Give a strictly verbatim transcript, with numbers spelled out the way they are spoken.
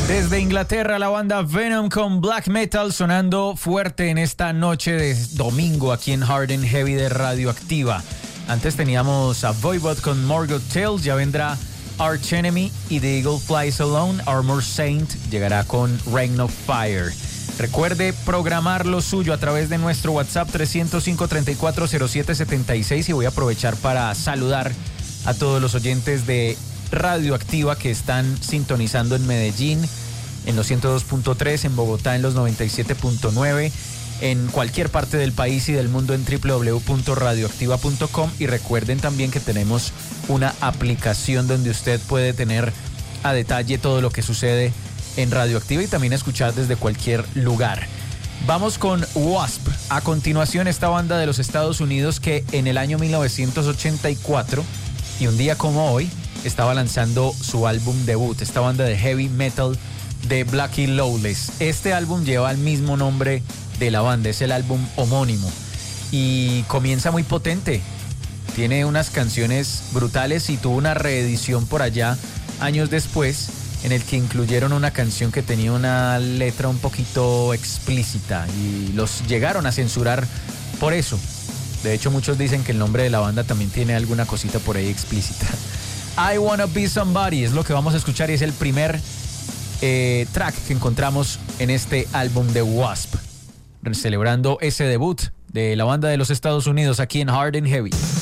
Desde Inglaterra, la banda Venom con Black Metal sonando fuerte en esta noche de domingo aquí en Hard and Heavy de Radioactiva. Antes teníamos a Voivod con Morgoth Tales, ya vendrá Arch Enemy y The Eagle Flies Alone. Armor Saint llegará con Reign of Fire. Recuerde programar lo suyo a través de nuestro WhatsApp tres cero cinco, treinta y cuatro cero siete setenta y seis y voy a aprovechar para saludar a todos los oyentes de Radioactiva que están sintonizando en Medellín en los ciento dos punto tres, en Bogotá en los noventa y siete punto nueve, en cualquier parte del país y del mundo en doble u doble u doble u punto radioactiva punto com. Y recuerden también que tenemos una aplicación donde usted puede tener a detalle todo lo que sucede en Radioactiva y también escuchar desde cualquier lugar. Vamos con Wasp. A continuación, esta banda de los Estados Unidos que en el año mil novecientos ochenta y cuatro y un día como hoy estaba lanzando su álbum debut, esta banda de heavy metal de Blackie Lawless. Este álbum lleva el mismo nombre de la banda, es el álbum homónimo y comienza muy potente. Tiene unas canciones brutales y tuvo una reedición por allá años después en el que incluyeron una canción que tenía una letra un poquito explícita y los llegaron a censurar por eso. De hecho, muchos dicen que el nombre de la banda también tiene alguna cosita por ahí explícita. I Wanna Be Somebody es lo que vamos a escuchar y es el primer eh, track que encontramos en este álbum de Wasp, celebrando ese debut de la banda de los Estados Unidos aquí en Hard and Heavy.